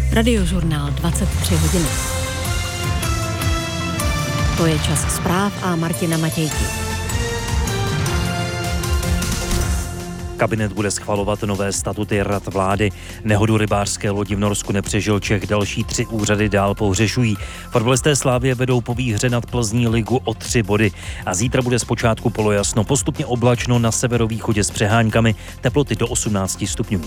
Radiožurnál 23 hodin. To je čas zpráv a Martina Matějky. Kabinet bude schvalovat nové statuty rad vlády. Nehodu rybářské lodi v Norsku nepřežil Čech, další 3 úřady dál pohřešují. Fotbalisté Slavie vedou po výhře nad Plzní ligu o 3 body. A zítra bude zpočátku polojasno, postupně oblačno na severovýchodě s přeháňkami, teploty do 18 stupňů.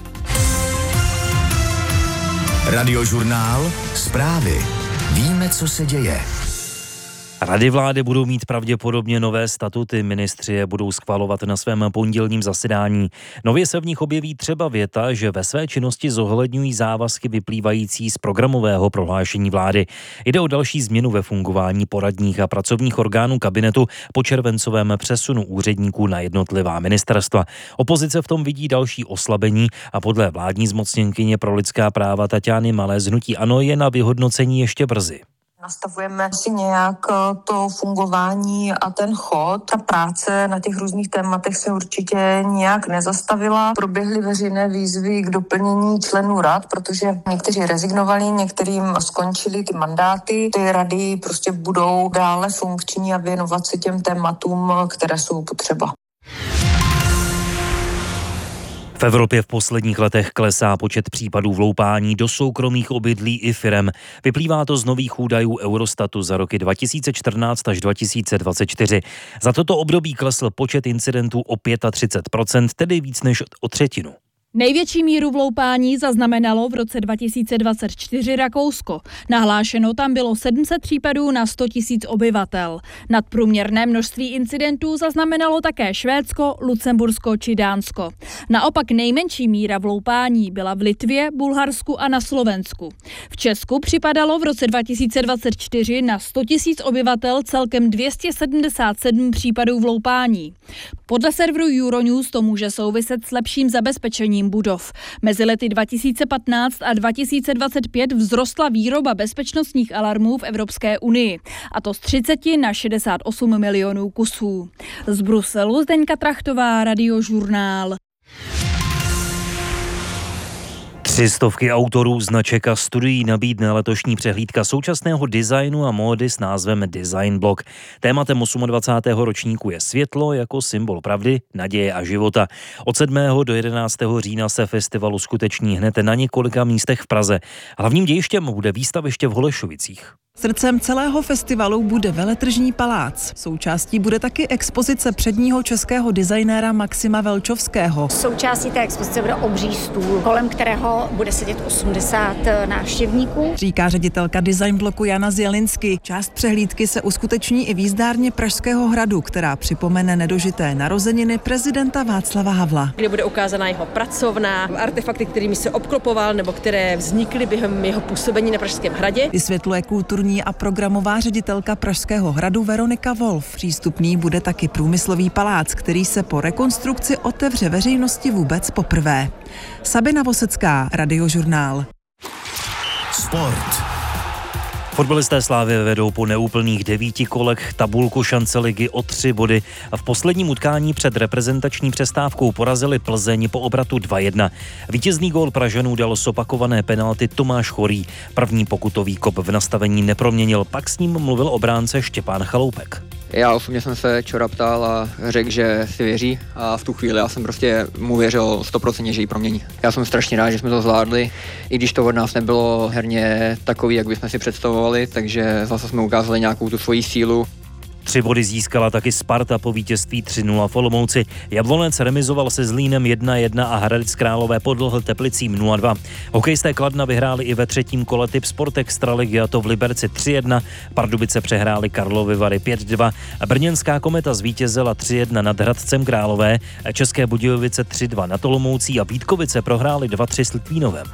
Radiožurnál, zprávy. Víme, co se děje. Rady vlády budou mít pravděpodobně nové statuty, ministři je budou schvalovat na svém pondělním zasedání. Nově se v nich objeví třeba věta, že ve své činnosti zohledňují závazky vyplývající z programového prohlášení vlády. Jde o další změnu ve fungování poradních a pracovních orgánů kabinetu po červencovém přesunu úředníků na jednotlivá ministerstva. Opozice v tom vidí další oslabení a podle vládní zmocněnkyně pro lidská práva Taťány Malé z hnutí ANO je na vyhodnocení ještě brzy. Nastavujeme si nějak to fungování a ten chod. Ta práce na těch různých tématech se určitě nějak nezastavila. Proběhly veřejné výzvy k doplnění členů rad, protože někteří rezignovali, některým skončily ty mandáty. Ty rady prostě budou dále funkční a věnovat se těm tématům, které jsou potřeba. V Evropě v posledních letech klesá počet případů vloupání do soukromých obydlí i firem. Vyplývá to z nových údajů Eurostatu za roky 2014 až 2024. Za toto období klesl počet incidentů o 35%, tedy víc než o třetinu. Největší míru vloupání zaznamenalo v roce 2024 Rakousko. Nahlášeno tam bylo 700 případů na 100 000 obyvatel. Nadprůměrné množství incidentů zaznamenalo také Švédsko, Lucembursko či Dánsko. Naopak nejmenší míra vloupání byla v Litvě, Bulharsku a na Slovensku. V Česku připadalo v roce 2024 na 100 000 obyvatel celkem 277 případů vloupání. Podle serveru Euronews to může souviset s lepším zabezpečením budov. Mezi lety 2015 a 2025 vzrostla výroba bezpečnostních alarmů v Evropské unii, a to z 30 na 68 milionů kusů. Z Bruselu Zdeňka Trachtová, Radiožurnál. 300 autorů, značek a studií nabídne letošní přehlídka současného designu a módy s názvem Design Blog. Tématem 28. ročníku je světlo jako symbol pravdy, naděje a života. Od 7. do 11. října se festival uskuteční hned na několika místech v Praze. Hlavním dějištěm bude výstaviště v Holešovicích. Srdcem celého festivalu bude Veletržní palác. Součástí bude taky expozice předního českého designéra Maxima Velčovského. Součástí té expozice bude obří stůl, kolem kterého bude sedět 80 návštěvníků. Říká ředitelka Design bloku Jana Zjelinsky. Část přehlídky se uskuteční i v jízdárně Pražského hradu, která připomene nedožité narozeniny prezidenta Václava Havla. Kde bude ukázána jeho pracovna, artefakty, kterými se obklopoval nebo které vznikly během jeho působení na Pražském hradě. Vysvětluje kulturní a programová ředitelka Pražského hradu Veronika Wolf. Přístupný bude taky průmyslový palác, který se po rekonstrukci otevře veřejnosti vůbec poprvé. Sabina Vosecká, Radiožurnál. Sport. Fotbalisté Slavie vedou po neúplných 9 kolech tabulku šance ligy o 3 body a v posledním utkání před reprezentační přestávkou porazili Plzeň po obratu 2-1. Vítězný gól Pražanů dal z opakované penalty Tomáš Chorý. První pokutový kop v nastavení neproměnil, pak s ním mluvil obránce Štěpán Chaloupek. Já osobně jsem se Čora ptal a řekl, že si věří a v tu chvíli já jsem prostě mu věřil 100%, že ji promění. Já jsem strašně rád, že jsme to zvládli, i když to od nás nebylo herně takový, jak bychom si představovali, takže zase jsme ukázali nějakou tu svoji sílu. 3 body získala taky Sparta po vítězství 3-0 v Olomouci. Jablonec remizoval se Zlínem 1-1 a Hradec Králové podlehl Teplicím 0-2. Hokejisté Kladna vyhráli i ve 3. kole Tip Sport Extraligy, a to v Liberci 3-1. Pardubice přehráli Karlovy Vary 5-2. Brněnská Kometa zvítězila 3-1 nad Hradcem Králové. České Budějovice 3-2 nad Olomoucí a Vítkovice prohráli 2-3 s Litvínovem.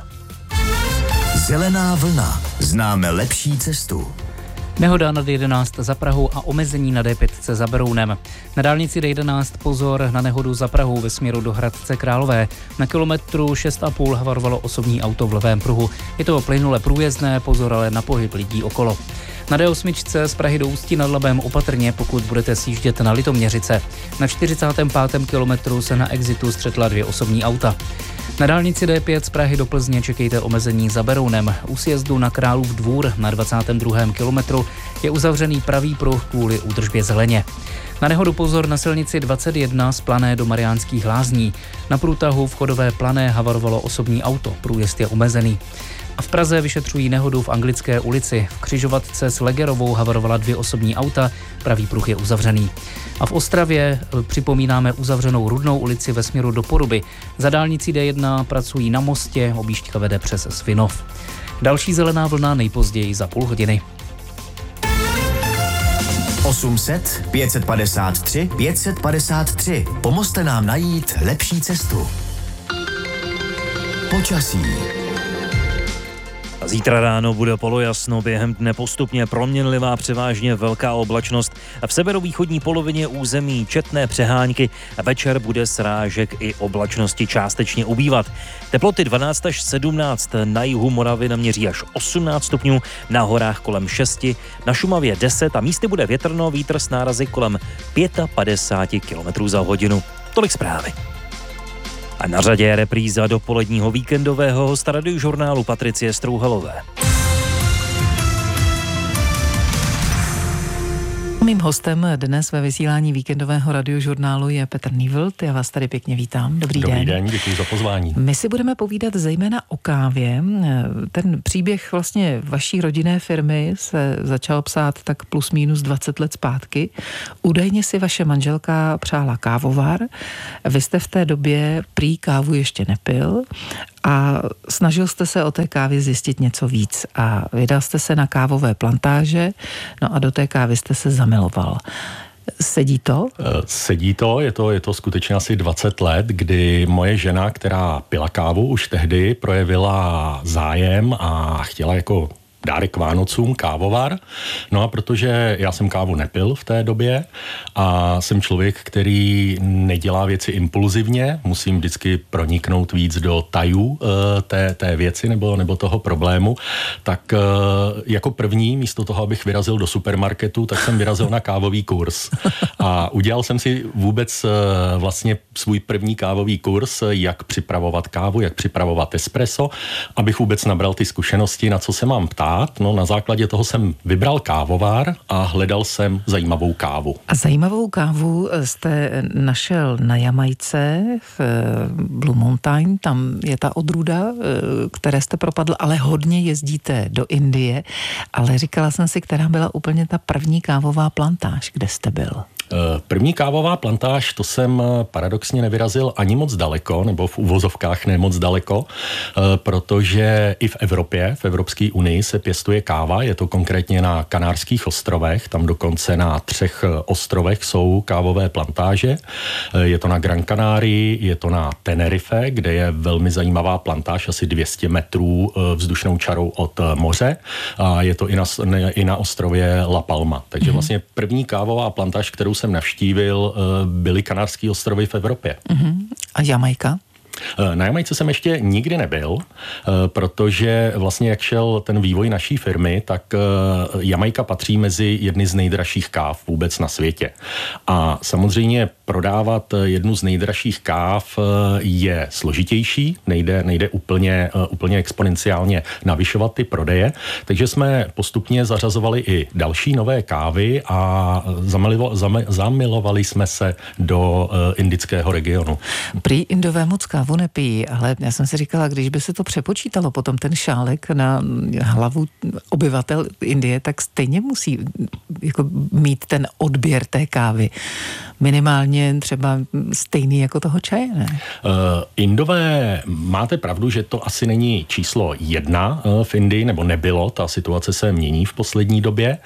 Zelená vlna. Známe lepší cestu. Nehoda nad 11 za Prahou a omezení na D5 za Berounem. Na dálnici D11 pozor na nehodu za Prahou ve směru do Hradce Králové. Na kilometru 6,5 havarovalo osobní auto v levém pruhu. Je to plynule průjezdné, pozor ale na pohyb lidí okolo. Na D8 z Prahy do Ústí nad Labem opatrně, pokud budete sjíždět na Litoměřice. Na 45. kilometru se na exitu střetla 2 osobní auta. Na dálnici D5 z Prahy do Plzně čekejte omezení za Berounem. U sjezdu na Králův Dvůr na 22. kilometru je uzavřený pravý pruh kvůli údržbě zeleně. Na nehodu pozor na silnici 21 z Plané do Mariánských Lázní. Na průtahu v Chodové Plané havarovalo osobní auto, průjezd je omezený. A v Praze vyšetřují nehodu v Anglické ulici. V křižovatce s Legerovou havarovala 2 osobní auta, pravý pruh je uzavřený. A v Ostravě připomínáme uzavřenou Rudnou ulici ve směru do Poruby. Za dálnicí D1 pracují na mostě, objížďka vede přes Svinov. Další zelená vlna nejpozději za půl hodiny. 800 553 553. Pomozte nám najít lepší cestu. Počasí. Zítra ráno bude polojasno, během dne postupně proměnlivá převážně velká oblačnost a v severovýchodní polovině území četné přehánky a večer bude srážek i oblačnosti částečně ubývat. Teploty 12 až 17, na jihu Moravy naměří až 18 stupňů, na horách kolem 6, na Šumavě 10 a místy bude větrno, vítr s nárazy kolem 55 km za hodinu. Tolik zprávy. A na řadě je repríza dopoledního víkendového hosta Radiožurnálu Patricie Strouhalové. Mým hostem dnes ve vysílání víkendového Radiožurnálu je Petr Nývlt. Já vás tady pěkně vítám. Dobrý den, děkuji za pozvání. My si budeme povídat zejména o kávě. Ten příběh vlastně vaší rodinné firmy se začal psát tak plus minus 20 let zpátky. Údajně si vaše manželka přála kávovar. Vy jste v té době prý kávu ještě nepil a snažil jste se o té kávě zjistit něco víc a vydal jste se na kávové plantáže, no a do té kávy jste se zamiloval. Sedí to? Sedí to, je to skutečně asi 20 let, kdy moje žena, která pila kávu, už tehdy projevila zájem a chtěla jako dárek Vánocům kávovar. No a protože já jsem kávu nepil v té době a jsem člověk, který nedělá věci impulzivně, musím vždycky proniknout víc do tajů té věci nebo toho problému, tak jako první, místo toho, abych vyrazil do supermarketu, tak jsem vyrazil na kávový kurz. A udělal jsem si vůbec vlastně svůj první kávový kurz, jak připravovat kávu, jak připravovat espresso, abych vůbec nabral ty zkušenosti, na co se mám ptát. No, na základě toho jsem vybral kávovar a hledal jsem zajímavou kávu. A zajímavou kávu jste našel na Jamajce v Blue Mountain, tam je ta odrůda, které jste propadl, ale hodně jezdíte do Indie, ale říkala jsem si, která byla úplně ta první kávová plantáž, kde jste byl? První kávová plantáž, to jsem paradoxně nevyrazil ani moc daleko, nebo v uvozovkách ne moc daleko, protože i v Evropě, v Evropské unii se pěstuje káva, je to konkrétně na Kanárských ostrovech, tam dokonce na 3 ostrovech jsou kávové plantáže, je to na Gran Canarii, je to na Tenerife, kde je velmi zajímavá plantáž, asi 200 metrů vzdušnou čarou od moře a je to i na ostrově La Palma, takže vlastně první kávová plantáž, kterou jsem navštívil, byly Kanárské ostrovy v Evropě. A Jamajka? Na Jamajce jsem ještě nikdy nebyl, protože vlastně jak šel ten vývoj naší firmy, tak Jamajka patří mezi jedny z nejdražších káv vůbec na světě. A samozřejmě prodávat jednu z nejdražších káv je složitější, nejde úplně exponenciálně navyšovat ty prodeje, takže jsme postupně zařazovali i další nové kávy a zamilovali jsme se do indického regionu. Prý Indové moc kávu nepijí, ale já jsem si říkala, když by se to přepočítalo potom ten šálek na hlavu obyvatel Indie, tak stejně musí jako mít ten odběr té kávy. Minimálně třeba stejný jako toho čaje, ne? Indové, máte pravdu, že to asi není číslo 1 v Indii, nebo nebylo, ta situace se mění v poslední době.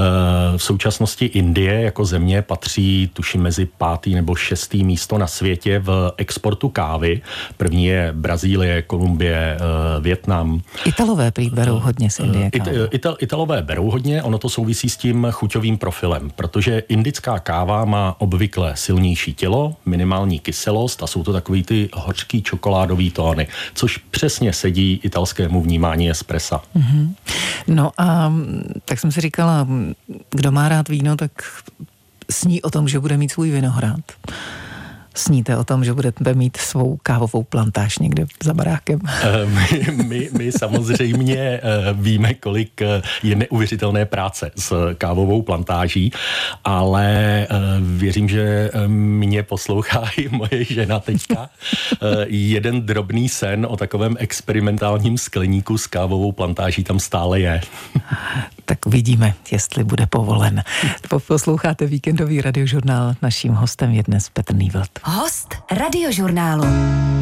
V současnosti Indie jako země patří, tuším, mezi 5. nebo 6. místo na světě v exportu kávy. První je Brazílie, Kolumbie, Vietnam. Italové berou hodně z Indie kávu. Italové berou hodně, ono to souvisí s tím chuťovým profilem, protože indická káva má obvykle silnější tělo, minimální kyselost a jsou to takový ty hořký čokoládový tóny, což přesně sedí italskému vnímání espressa. Mm-hmm. No a tak jsem si říkala, kdo má rád víno, tak sní o tom, že bude mít svůj vinohrad. Sníte o tom, že budete mít svou kávovou plantáž někde za barákem? My samozřejmě víme, kolik je neuvěřitelné práce s kávovou plantáží, ale věřím, že mě poslouchá i moje žena teďka. Jeden drobný sen o takovém experimentálním skleníku s kávovou plantáží tam stále je. Tak vidíme, jestli bude povolen. Posloucháte víkendový radiožurnál. Naším hostem je dnes Petr Nývlt. Host radiožurnálu.